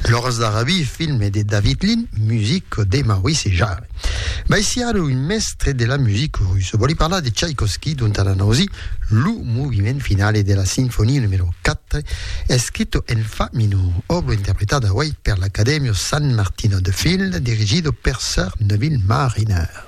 L'Oros d'Arabie, film di David Lean, musique di Maurice Jarre. Ma ici a un mestre della musica russe. Voglio parlare di Tchaïkovski, dont la nausi, il movimento finale della sinfonia numero 4 è scritto in fa minore, opera interpretata per l'Accademia San Martino de Field, dirigito per Sir Neville Mariner.